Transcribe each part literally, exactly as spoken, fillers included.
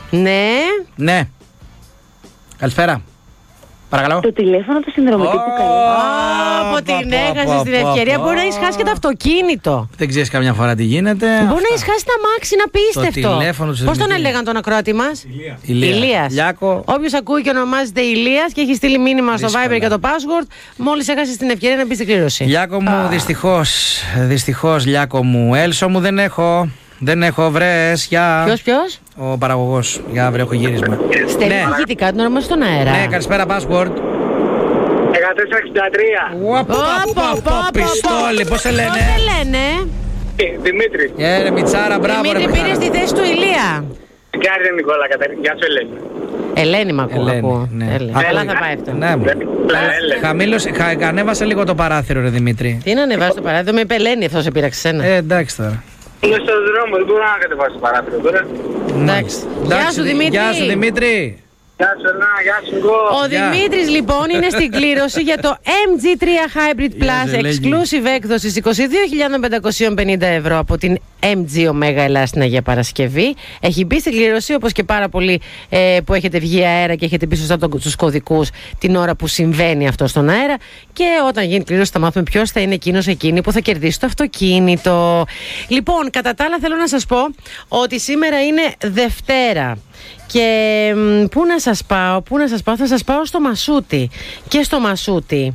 Ναι. Ναι. Καλησπέρα. Παρακαλώ. Το τηλέφωνο του συνδρομητή που καλεί. Από την έχασες την ευκαιρία. Μπορεί να έχεις χάσει και το αυτοκίνητο. Δεν ξέρεις καμιά φορά τι γίνεται. Μπορεί να έχεις χάσει τα μάξι, να πίστευτο. Πώς τον έλεγαν τον ακροατή μας? Ηλίας. Λιάκο. Όποιος ακούει και ονομάζεται Ηλίας και έχει στείλει μήνυμα στο Viber και το password, μόλις έχασες την ευκαιρία να μπει στην κλήρωση. Λιάκο μου, δυστυχώς. Δυστυχώς, Λιάκο μου. Έλσο μου δεν έχω. Δεν έχω, βρες, για. Ποιος, ποιος? Ο παραγωγός. Για αύριο έχω γύρισμα. Στέλνει ηχητικά την ονομάζει στον αέρα. Ναι, καλησπέρα, password. εκατόν εξήντα τρία. Ωπ, πιστόλι, πώς σε λένε? Πώς σε λένε? Δημήτρη. Ε, ρε Μιτσάρα, μπράβο. Δημήτρη, πήρε στη θέση του Ηλία. Κάρτε Νικόλα, Καταρίνα. Γεια σου, Ελένη. Ελένη μ' ακούω. Ελένη, ακούω. ναι. Ελένη. Ακούω. Καλά θα πάει αυτό. Ναι, μου. Χαμήλωσε, χα, ανέβασε λίγο το παράθυρο, ρε Δημήτρη. Τι να ανεβάσει το παράδειγμα, με είπε Ελένη, αυτό σε πήραξε σένα. Ε, εντάξει τώρα. Είμαι στον δρόμο, δεν μπορώ να κατεβάσω το παράθυρο τώρα. Εντάξει. Γεια σου, Δημήτρη. Γεια σου, Δημήτρη. Γεια σου, Ελένα, γεια σου, Νικό. Ο Δημήτρης λοιπόν είναι στην κλήρωση για το εμ τζι τρία Hybrid Plus exclusive έκδοσης είκοσι δύο χιλιάδες πεντακόσια πενήντα ευρώ από την εμ τζι Omega Ελλάς στην Αγία Παρασκευή. Έχει μπει στην κλήρωση, όπως και πάρα πολλοί ε, που έχετε βγει αέρα και έχετε πει σωστά τους κωδικούς την ώρα που συμβαίνει αυτό στον αέρα. Και όταν γίνει κλήρωση θα μάθουμε ποιος θα είναι εκείνος εκείνη που θα κερδίσει το αυτοκίνητο. Λοιπόν, κατά τα άλλα θέλω να σας πω ότι σήμερα είναι Δευτέρα. Και πού να σας πάω, πού να σας πάω, θα σας πάω στο Μασούτι. Και στο Μασούτι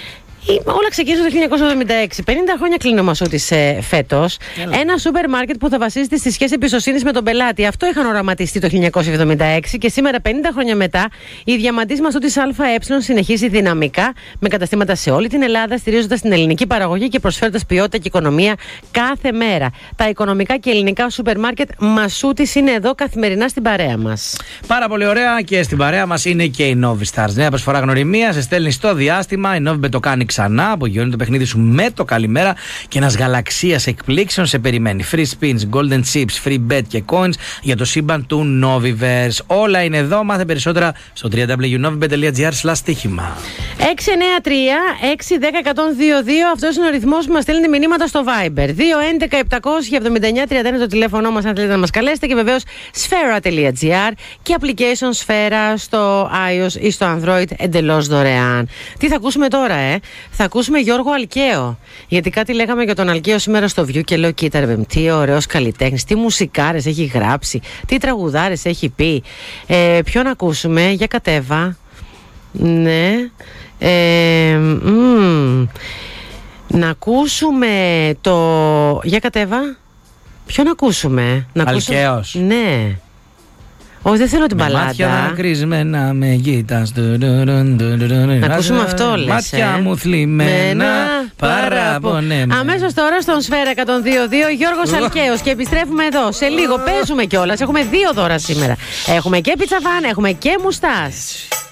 όλα ξεκίνησαν το χίλια εννιακόσια εβδομήντα έξι. πενήντα χρόνια κλείνει ο Μασούτης ε, φέτος. Ένα σούπερ μάρκετ που θα βασίζεται στη σχέση εμπιστοσύνης με τον πελάτη. Αυτό είχαν οραματιστεί το χίλια εννιακόσια εβδομήντα έξι και σήμερα, πενήντα χρόνια μετά, η διαμαντής Μασούτης ΑΕ συνεχίζει δυναμικά με καταστήματα σε όλη την Ελλάδα, στηρίζοντας την ελληνική παραγωγή και προσφέροντας ποιότητα και οικονομία κάθε μέρα. Τα οικονομικά και ελληνικά σούπερ μάρκετ Μασούτης είναι εδώ καθημερινά στην παρέα μας. Πάρα πολύ ωραία, και στην παρέα μας είναι και η Novi Stars. Νέα προσφορά γνωριμία, σε στέλνει στο διάστημα. Η Novi το κάνει ξανά. Απογειώνει το παιχνίδι σου με το καλημέρα και ένας γαλαξίας εκπλήξεων σε περιμένει. Free spins, golden chips, free bet και coins για το σύμπαν του Noviverse. Όλα είναι εδώ. Μάθε περισσότερα στο double-u double-u double-u τελεία novibet τελεία gr slash στοίχημα. έξι εννιά τρία έξι ένα μηδέν ένα μηδέν δύο δύο. Αυτός είναι ο ρυθμός που μας στέλνετε μηνύματα στο Viber. δύο έντεκα επτακόσια εβδομήντα εννιά τριάντα ένα το τηλέφωνο μας αν θέλετε να μας καλέσετε. Και βεβαίως σφαίρα τελεία gr και application Σφαίρα στο iOS ή στο Android εντελώς δωρεάν. Τι θα ακούσουμε τώρα, ε? Θα ακούσουμε Γιώργο Αλκαίο. Γιατί κάτι λέγαμε για τον Αλκαίο σήμερα στο View και λέω: κοίτα, ρε, τι ωραίος καλλιτέχνης, τι μουσικάρες έχει γράψει, τι τραγουδάρες έχει πει. Ε, ποιον ακούσουμε, για κατέβα. Ναι. Ε, μ, να ακούσουμε το. Για κατέβα. Ποιον ακούσουμε, να ακούσουμε. Αλκαίος. Ναι. Όχι, δεν θέλω την με μπαλάντα. Μάτια κρυσμένα με γείτας. Να ακούσουμε αυτό, λες. Μάτια ε? μου θλιμμένα, παραπονεμένα. Αμέσως τώρα στον Σφαίρα εκατόν δύο δύο Γιώργος Αλκαίος. Και επιστρέφουμε εδώ. Σε λίγο παίζουμε κιόλας. Έχουμε δύο δώρα σήμερα. Έχουμε και πιτσαφάν, έχουμε και μουστάς.